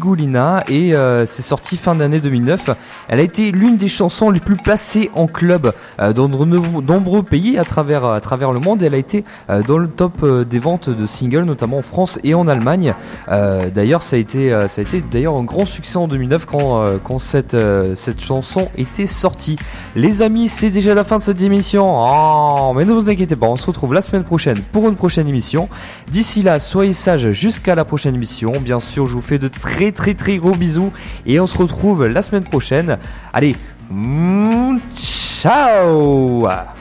Sigulina et c'est sorti fin d'année 2009. Elle a été l'une des chansons les plus placées en club dans de nombreux pays à travers le monde. Elle a été dans le top des ventes de singles, notamment en France et en Allemagne. D'ailleurs, ça a été d'ailleurs un grand succès en 2009 quand cette chanson était sortie. Les amis, c'est déjà la fin de cette émission. Oh, mais ne vous inquiétez pas, on se retrouve la semaine prochaine pour une prochaine émission. D'ici là, soyez sages jusqu'à la prochaine émission. Bien sûr, je vous fais de très très très gros bisous et on se retrouve la semaine prochaine. Allez, ciao.